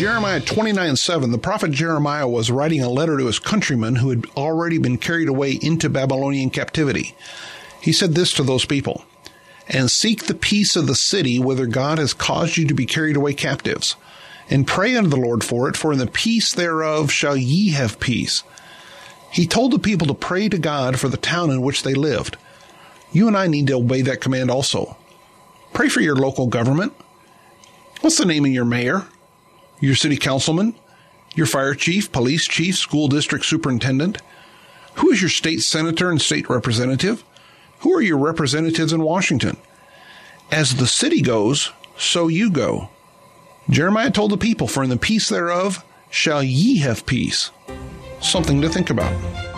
Jeremiah 29:7, the prophet Jeremiah was writing a letter to his countrymen who had already been carried away into Babylonian captivity. He said this to those people, "And seek the peace of the city whither God has caused you to be carried away captives, and pray unto the Lord for it, for in the peace thereof shall ye have peace." He told the people to pray to God for the town in which they lived. You and I need to obey that command also. Pray for your local government. What's the name of your mayor? Your city councilman? Your fire chief, police chief, school district superintendent? Who is your state senator and state representative? Who are your representatives in Washington? As the city goes, so you go. Jeremiah told the people, "For in the peace thereof shall ye have peace." Something to think about.